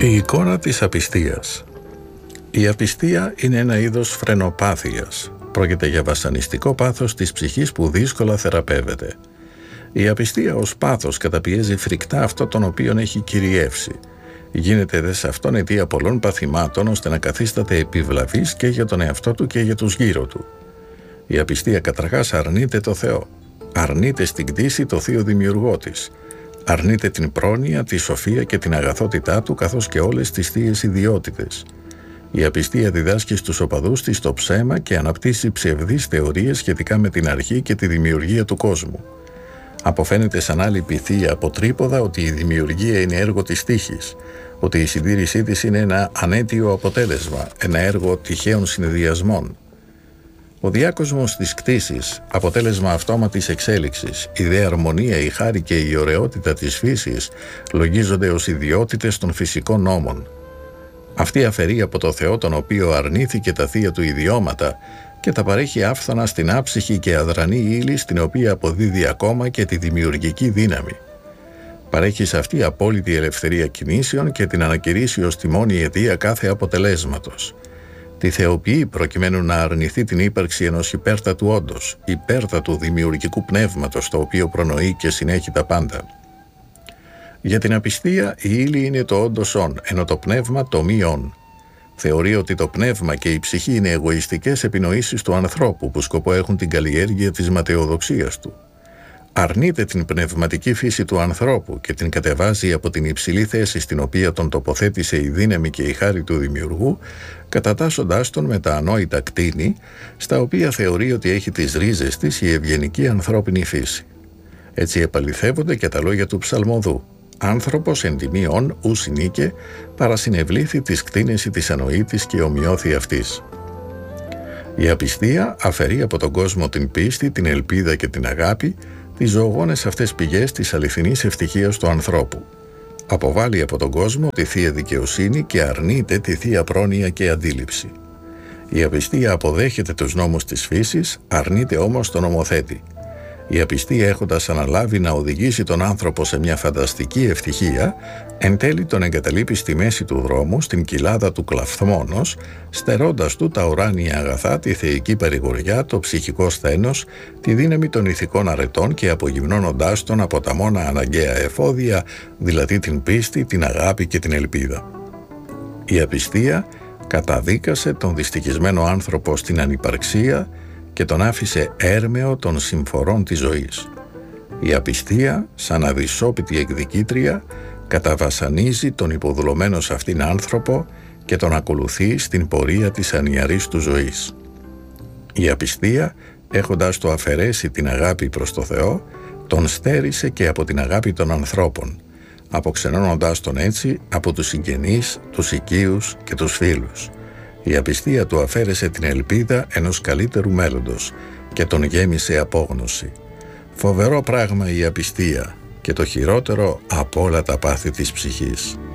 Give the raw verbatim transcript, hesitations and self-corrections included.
Η εικόνα της απιστίας. Η απιστία είναι ένα είδος φρενοπάθειας. Πρόκειται για βασανιστικό πάθος της ψυχής που δύσκολα θεραπεύεται. Η απιστία ως πάθος καταπιέζει φρικτά αυτό τον οποίον έχει κυριεύσει. Γίνεται δε σε αυτόν αιτία πολλών παθημάτων, ώστε να καθίσταται επιβλαβής και για τον εαυτό του και για τους γύρω του. Η απιστία καταρχάς αρνείται το Θεό. Αρνείται στην κτήση το θείο δημιουργό της. Αρνείται την πρόνοια, τη σοφία και την αγαθότητά του, καθώς και όλες τις θείες ιδιότητες. Η απιστία διδάσκει στους οπαδούς της το ψέμα και αναπτύσσει ψευδείς θεωρίες σχετικά με την αρχή και τη δημιουργία του κόσμου. Αποφαίνεται σαν άλλη πυθία από τρίποδα ότι η δημιουργία είναι έργο της τύχης, ότι η συντήρησή της είναι ένα ανέτειο αποτέλεσμα, ένα έργο τυχαίων συνδυασμών. Ο διάκοσμος της κτήσης, αποτέλεσμα αυτόματης εξέλιξης, η δε αρμονία, η χάρη και η ωραιότητα της φύσης λογίζονται ως ιδιότητες των φυσικών νόμων. Αυτή αφαιρεί από το Θεό, τον οποίο αρνήθηκε τα θεία του ιδιώματα, και τα παρέχει άφθονα στην άψυχη και αδρανή ύλη, στην οποία αποδίδει ακόμα και τη δημιουργική δύναμη. Παρέχει σε αυτή απόλυτη ελευθερία κινήσεων και την ανακηρύσσει ως τη μόνη αιτία κάθε αποτελέσματος. Τη θεοποιεί προκειμένου να αρνηθεί την ύπαρξη ενός υπέρτατου όντως, υπέρτατου δημιουργικού πνεύματος, το οποίο προνοεί και συνέχει τα πάντα. Για την απιστία η ύλη είναι το όντως όν, ενώ το πνεύμα το μη όν. Θεωρεί ότι το πνεύμα και η ψυχή είναι εγωιστικές επινοήσεις του ανθρώπου που σκοπό έχουν την καλλιέργεια της ματαιοδοξίας του. Αρνείται την πνευματική φύση του ανθρώπου και την κατεβάζει από την υψηλή θέση στην οποία τον τοποθέτησε η δύναμη και η χάρη του δημιουργού, κατατάσσοντάς τον με τα ανόητα κτίνη, στα οποία θεωρεί ότι έχει τις ρίζες της η ευγενική ανθρώπινη φύση. Έτσι επαληθεύονται και τα λόγια του ψαλμοδού. «Άνθρωπος εν τιμίον ου συνήκε, παρασυνευλήθη της κτίνεση της ανοήτης και ομοιώθη αυτής». Η απιστία αφαιρεί από τον κόσμο την πίστη, την ελπίδα και την αγάπη, τις ζωογόνες αυτές πηγές της αληθινής ευτυχίας του ανθρώπου. Αποβάλλει από τον κόσμο τη θεία δικαιοσύνη και αρνείται τη θεία πρόνοια και αντίληψη. Η απιστία αποδέχεται τους νόμους της φύσης, αρνείται όμως τον νομοθέτη. Η απιστία, έχοντας αναλάβει να οδηγήσει τον άνθρωπο σε μια φανταστική ευτυχία, εν τέλει τον εγκαταλείπει στη μέση του δρόμου, στην κοιλάδα του κλαφθμόνος, στερώντας του τα ουράνια αγαθά, τη θεϊκή παρηγοριά, το ψυχικό σθένος, τη δύναμη των ηθικών αρετών και απογυμνώνοντάς τον από τα μόνα αναγκαία εφόδια, δηλαδή την πίστη, την αγάπη και την ελπίδα. Η απιστία καταδίκασε τον δυστυχισμένο άνθρωπο στην ανυπαρξία και τον άφησε έρμεο των συμφορών της ζωής. Η απιστία, σαν αδυσόπιτη εκδικήτρια, καταβασανίζει τον υποδουλωμένο σε αυτήν άνθρωπο και τον ακολουθεί στην πορεία της ανιαρής του ζωής. Η απιστία, έχοντας το αφαιρέσει την αγάπη προς το Θεό, τον στέρισε και από την αγάπη των ανθρώπων, αποξενώνοντάς τον έτσι από τους συγγενείς, τους οικείους και τους φίλους. Η απιστία του αφαίρεσε την ελπίδα ενός καλύτερου μέλλοντος και τον γέμισε απόγνωση. Φοβερό πράγμα η απιστία και το χειρότερο από όλα τα πάθη της ψυχής.